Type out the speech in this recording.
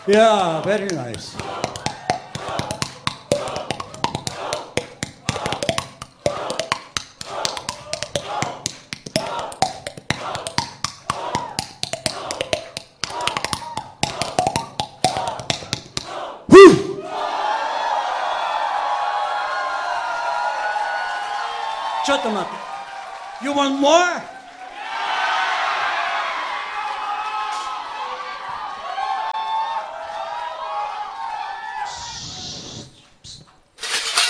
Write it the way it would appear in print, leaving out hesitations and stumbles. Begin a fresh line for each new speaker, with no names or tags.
Yeah, very nice. Woo! Shut them up. You want more?